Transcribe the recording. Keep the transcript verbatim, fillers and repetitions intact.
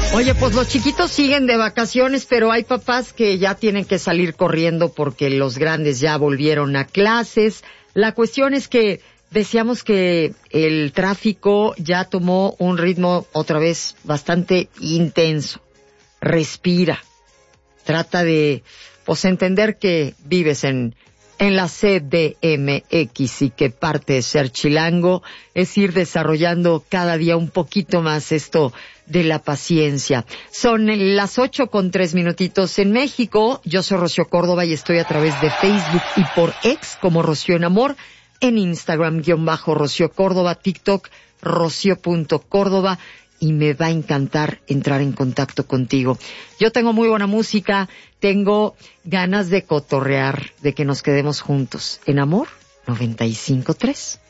Oye, pues los chiquitos siguen de vacaciones, pero hay papás que ya tienen que salir corriendo porque los grandes ya volvieron a clases. La cuestión es que decíamos que el tráfico ya tomó un ritmo otra vez bastante intenso. Respira. Trata de, pues, entender que vives en en la C D M X y que parte de ser chilango es ir desarrollando cada día un poquito más esto de la paciencia. Son las ocho con tres minutitos en México. Yo soy Rocío Córdoba y estoy a través de Facebook y por X como Rocío en Amor, en Instagram guión bajo Rocío Córdoba, TikTok Rocío punto Córdoba. Y me va a encantar entrar en contacto contigo. Yo tengo muy buena música, tengo ganas de cotorrear, de que nos quedemos juntos. En Amor noventa y cinco punto tres.